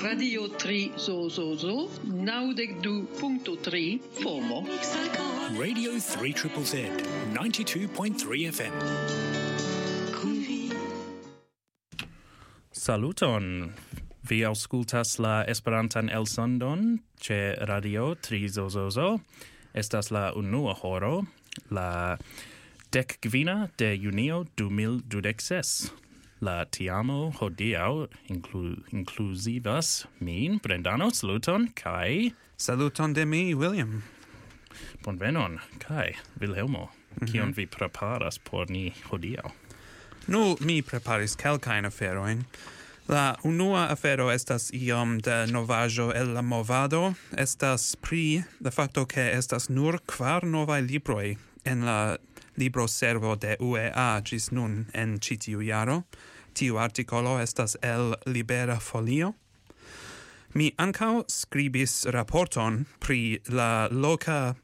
Radio 3 Zozozo, 92.3 FOMO. Radio 3ZZZ, 92.3 FM. Saluton! Vi auscultas la Esperantan elsondon ce Radio 3 Zozozo. Estas la unua horo, la 19 de junio 2026. La tiamo hodiau inclusivas min, Brendano, saluton, kai... Saluton de mi, William. Bonvenon, kai, Wilhelmo. Kion vi preparas por ni hodiau? Nu, mi preparis kelkain aferoin. La unua afero estas iom de novajo el la movado. Estas pri la facto che estas nur 4 novaj libroj en la libro servo de UEA gis nun en ĉi tiu jaro. Tiu articolo estas el Libera Folio. Mi ankaŭ skribis raporton pri la loka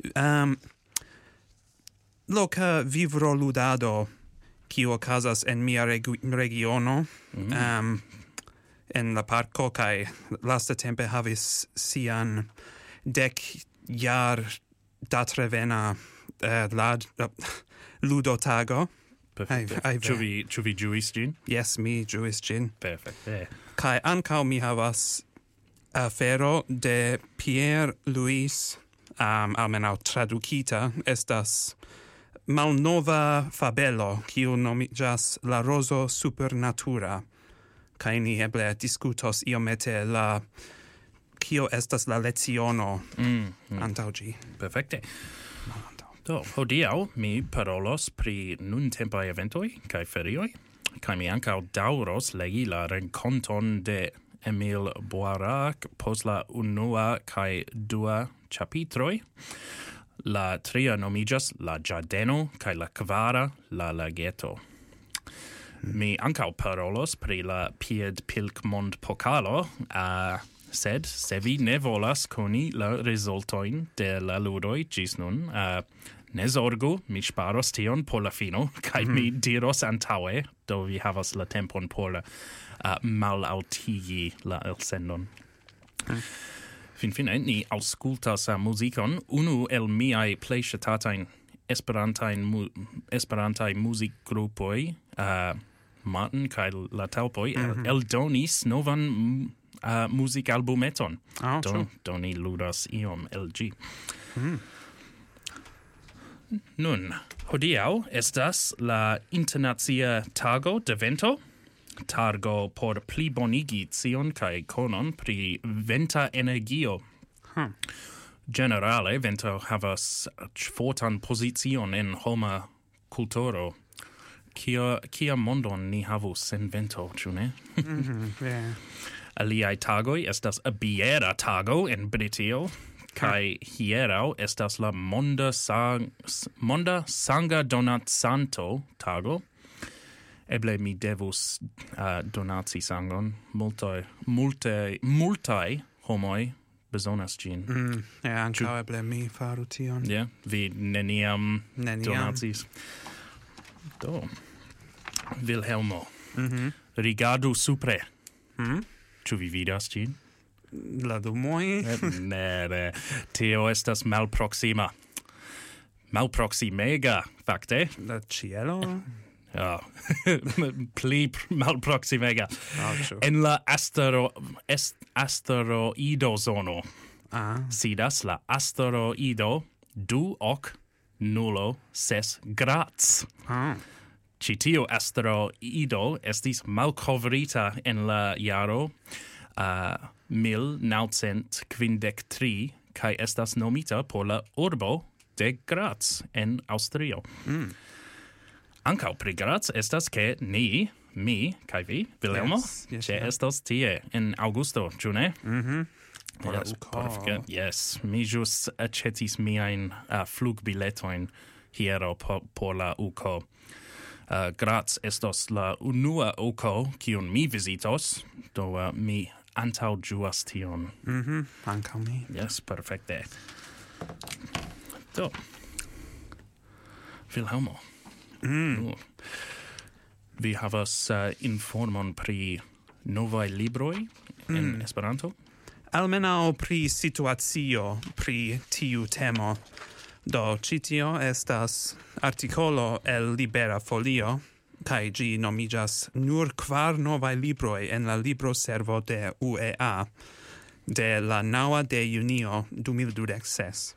vivroludado kiu okazas en mia regiono, en la parko, kaj lastatempe havis sian 10 jar datrevena ludotago. Ĉu vi ĝuis ĝin? Yes, mi ĝuis ĝin. Perfekte. Kaj ankaŭ mi havas afero de Pierre Louis, almenaŭ tradukita, estas malnova fabelo, kiu nomiĝas La rozo supernatura. Kaj ni eble diskutos iomete kio estas la leciono antaŭ ĝi. Perfekte. Do, hodiaŭ mi parolos pri nuntempaj eventoj kaj ferioj, kaj mi ankaŭ daŭros legi la renkonton de Émile Boirac post la unua kaj dua ĉapitroj. La tria nomiĝas La ĝardeno kaj la kvara La lageto. Mi ankaŭ parolos pri la piedpilkmondpokalo, sed se vi ne volas koni la rezultojn de la ludoj ĝis nun, ne zorgu, mi ŝparos tion por la fino, kaj mi diros antaŭe, do vi havas la tempon por malaŭtigi la elsendon. Finfine, ni aŭskultas muzikon, unu el miaj plej ŝatatajn esperantaj muzikgrupoj, Martin kaj la Talpoj, eldonis novan muzikalbumeton. Do ni ludas iom el ĝi. Nun, hodiaŭ estas la internacia tago de vento, tago por plibonigi scion kaj konon pri venta energio. Generale, vento havas fortan pozicion en homa kulturo. Kia mondon ni havus sen vento, ĉu ne? Aliaj tagoj estas biera tago en Britio, kaj hieraŭ estas la monda sanga donatsanto tago. Eble mi devus donaci sangon. Multaj homoj bezonas ĝin. Ankaŭ eble mi faru tion. Vi neniam donacis. Do, Wilhelmo, rigardu supre. Ĉu vi vidas ĝin? La lumoj? Ne, tio estas malproksima. Malproksimega, fakte. La ĉielo? Pli malproksimega. En la asteroido zono sidas la asteroido 2.06 grads. Ĉi tiu asteroido estis malkovrita en la jaro 1953 kaj estas nomita por la urbo de Graz en Aŭstrio. Ankaŭ pri Graz estas ke mi kaj vi, Wilhelmo, estos tie en aŭgusto, ĉu ne? Yes, mi ĵus aĉetis miajn flugbiletojn hieraŭ por la UK. Graz estos la unua UK kiun mi vizitos, do mi antaŭĝuas tion. Ankaŭ mi. Yes, perfekte. Do, Wilhelmo, vi havas informon pri novaj libroj en Esperanto? Almenau pri situatio pri tiu temo. Do citio estas articolo el Libera Folio, kai gi nomigas nur 4 novae libroi en la libro servo de UEA de la 9 de junio 2026.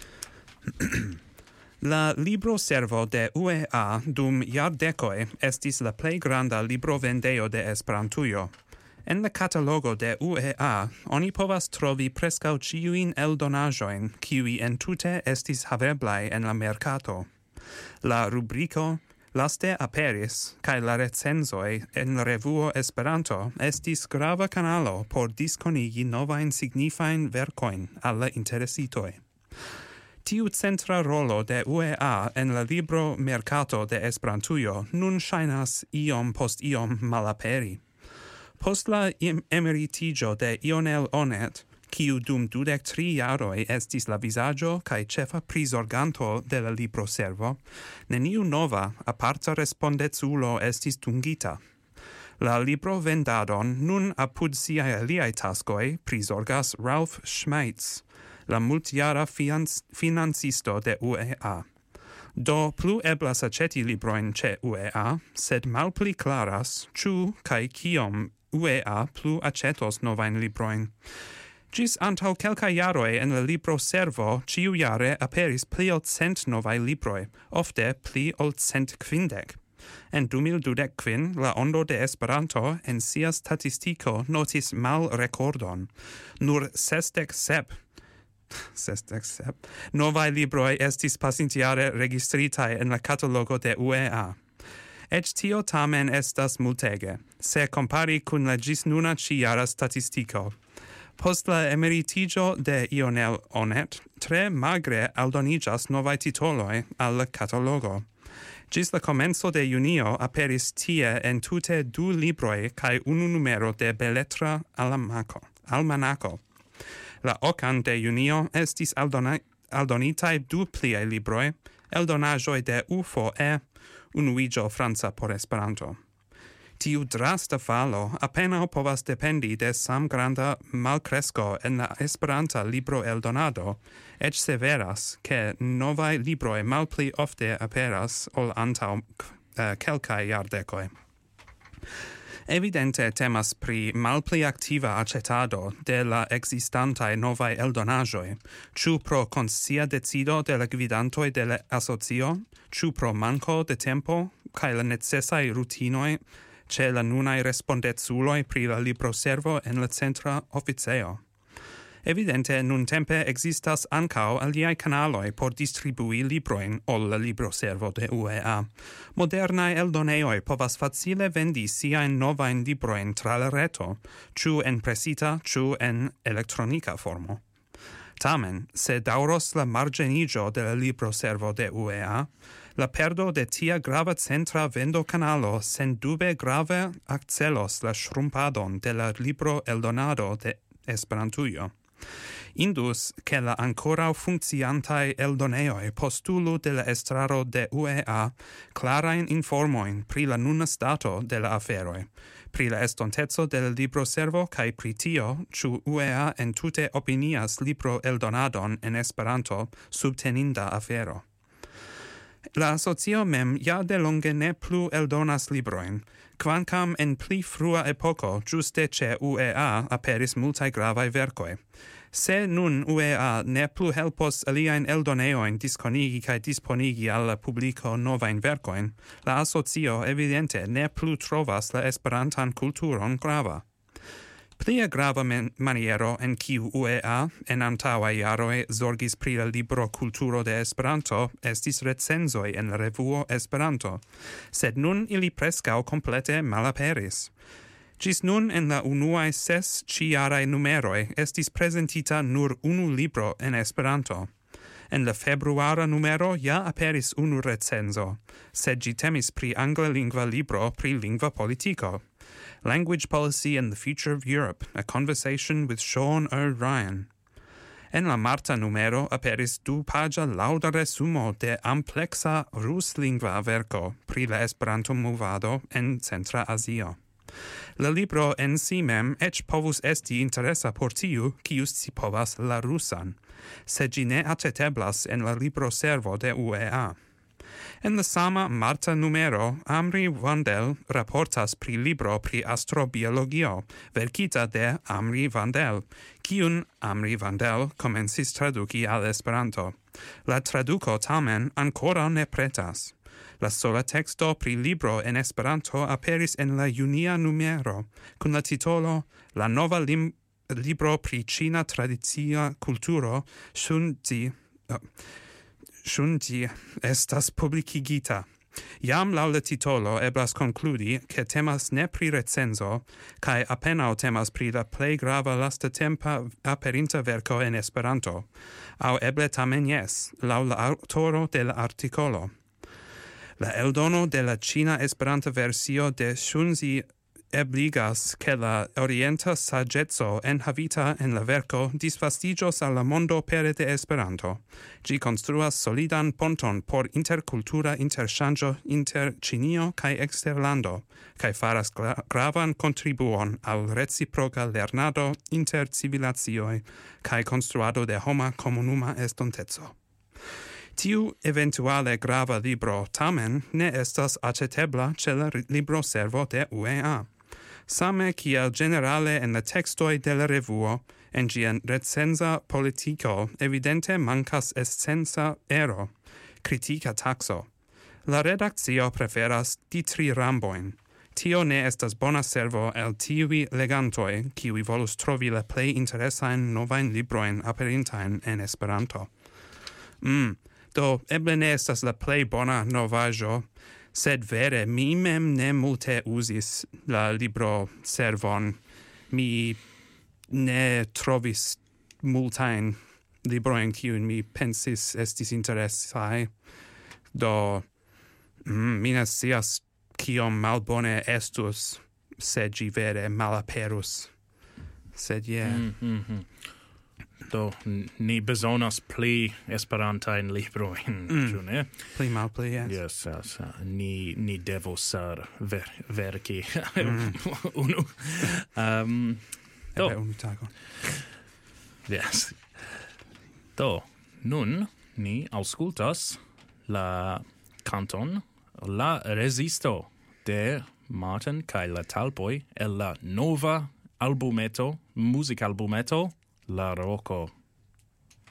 La libro servo de UEA dum iardecoi estis la plei granda libro vendeo de Esperantujo. En la catalogo de UEA, oni povas trovi prescau ciuin eldonajoin, kiui entute estis haveblai en la mercato. La rubrico laste aperis, kai la recenzoi en la revuo Esperanto estis grava canalo por disconigi novain signifain vercoin alla interesitoi. Tiu centra rolo de UEA en la libro mercato de Esperantujo nun shainas iom post iom malaperi. Post la emeritigio de Ionel Onet, kiu dum 23 jaroi estis la visaggio kai cefa prisorganto de la libro servo, neniu nova aparta respondezulo estis dungita. La libro vendadon nun apud siae aliae taskoi prisorgas Ralph Schmeitz, la multiara financisto de UEA. Do plu eblas aceti libroin ce UEA, sed malpli claras, ciu kai kiom UEA plu acetos novain libroin. Gis antau kelkai jaroi en la libro servo, ciu jare aperis pli ol 100 novae libroi, ofte pli ol 150. En 2025, la Ondo de Esperanto en sia statistico notis mal recordon. Nur 67 novae libroi estis pasintiare registritae en la catalogo de UEA. Et tio tamen estas multege, se compari cun la gis nuna ciara statistico. Post la emeritigio de Ionel Onet, tre magre aldonigas novae titoloi al catalogo. Gis la comenzo de junio aperis tie en tute 2 libroi cae 1 numero de Beletra Almanaco. La 8 de junio estis aldonitae 2 pliei libroi, eldonajoi de UFO-E, Unuigio Franza por Esperanto. Tiu drasta falo apenao povas dependi de sam granda malcresco en la Esperanta libro eldonado, ec severas che novae libroi malpli ofte aperas ol antau kelkai iardecoi. Evidente temas pri malpli activa acetado de la existantae novae eldonajoi, ciu pro conscia decido de la gvidantoi de la asocio, ciu pro manco de tempo, cae la necessae rutinoi, ce la nunae respondezuloi pri la libro servo en la centra officeo. Evidente nun tempe existas ancao aliai canaloi por distribui libroin ol la libro servo de UEA. Modernae eldoneoi povas facile vendi siain novain libroin tra la reto, ciu en presita, ciu en electronica formo. Tamen, se dauros la margenigio de la libro servo de UEA, la perdo de tia grava centra vendo canalo sen dube grave accelos la shrumpadon de la libro eldonado de Esperantujo. Indus che la ancora funcciantae eldoneoi postulu de la estraro de UEA clarain informoin pri la nuna stato de la aferoi, pri la estontezo de la libro servo cae pri tio, ciu UEA en tute opinias libro eldonadon en Esperanto subteninda afero. La asocio mem ja de longe ne plu eldonas libroin, quancam en pli frua epoco giuste ce UEA aperis multae gravae vercoi. Se nun UEA ne plu helpos aliaen eldoneoin disconigi cae disponigi al publico novain vercoin, la asocio evidente ne plu trovas la esperantan culturon grava. Plia grava maniero en kiu UEA en antaŭaj jaroj zorgis pri la libro kulturo de Esperanto estis recenzoj en la revuo Esperanto, sed nun ili preskaŭ komplete malaperis. Gis nun en la unuaj 6 ĉijaraj numeroj estis prezentita nur unu libro en Esperanto. En la februara numero ja aperis unu recenzo, sed ĝi temis pri anglalingva libro pri lingva politiko. Language Policy and the Future of Europe, a conversation with Sean O'Ryan. En la marta numero aperis 2-pagia lauda resumo de amplexa ruslingva verco pri la Esperanto movado en Centra Azio. La libro en si mem ec povus esti interesa por tiu, kius si povas la rusan, se gi ne aceteblas en la libro servo de UEA. En la sama marta numero, Amri Vandel raportas pri libro pri astrobiologio, verkita de Amri Vandel, kiun Amri Vandel comencis traduki al Esperanto. La traduco tamen ancora ne pretas. La sola texto pri libro en Esperanto aperis en la junia numero, kun la titolo La nova libro pri Cina tradicia kulturo Shunji estas publikigita. Jam laŭ la titolo eblas konkludi, ke temas ne pri recenzo, kaj apenaŭ temas pri la plej grava lastatempa aperinta verko en Esperanto, aŭ eble tamen jes, laŭ la aŭtoro de la artikolo. La eldono de la Cina Esperanta versio de Shunji ebligas che la orienta saggezzo enhavita en la verco disvastigios al la mondo pere de Esperanto. Gi construas solidan ponton por intercultura interŝanĝo inter Ĉinio kaj eksterlando, kaj faras gravan contribuon al reciproca lernado inter civilizacioj kaj konstruado de homa komunuma estonteco. Tiu eventuale grava libro tamen ne estas acetebla ĉe la libro servo de UEA. Same kiel generale en la textoi de la revuo, en gia recenza politico evidente mancas essenza ero, critica taxo. La redaccio preferas dithiramboin. Tio ne estas bona servo el tiui legantoi, kiui volus trovi la plei interesain novain libroin aperintain en Esperanto. Do, eble ne estas la plei bona novaĵo, sed vere mi mem ne multe uzis la libro servon. Mi ne trovis multajn librojn kiujn mi pensis estis interesaj. Do, mi ne scias kiom malbone estus se ĝi vere malaperus. Sed Do, ni bezonas pli esperantajn librojn, ĉu ne? Pli malpli, yes. Yes, ni devos verki unu. Eble unu tagon. Yes. Do, nun ni aŭskultas la kanton La Resisto de Martin kaj la Talpoj el la nova albumeto, musikalbumeto La Roko.